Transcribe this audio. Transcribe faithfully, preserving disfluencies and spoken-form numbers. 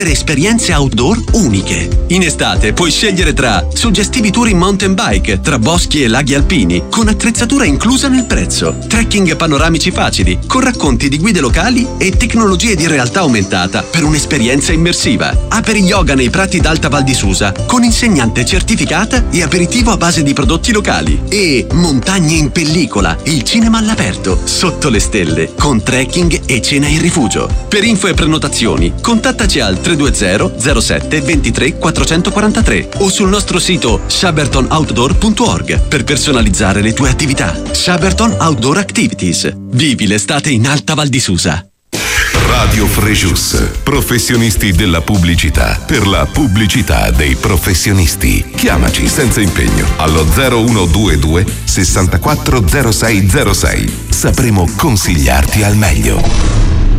esperienze outdoor uniche. In estate puoi scegliere tra suggestivi tour in mountain bike tra boschi e laghi alpini con attrezzatura inclusa nel prezzo, trekking panoramici facili con racconti di guide locali e tecnologie di realtà aumentata per un'esperienza immersiva, aperi yoga nei prati d'Alta Val di Susa con insegnante certificata e aperitivo a base di prodotti locali, e montagne in pellicola, il cinema all'aperto sotto le stelle con trekking e cena in rifugio. Per info e prenotazioni contattaci al tre due zero zero sette ventitré quattrocentoquarantatré o sul nostro sito shaberton outdoor punto org per personalizzare le tue attività. Shaberton Outdoor Activities. Vivi l'estate in Alta Val di Susa. Radio Frejus, professionisti della pubblicità, per la pubblicità dei professionisti. Chiamaci senza impegno allo zero uno due due sessantaquattro zero sei zero sei. Sapremo consigliarti al meglio.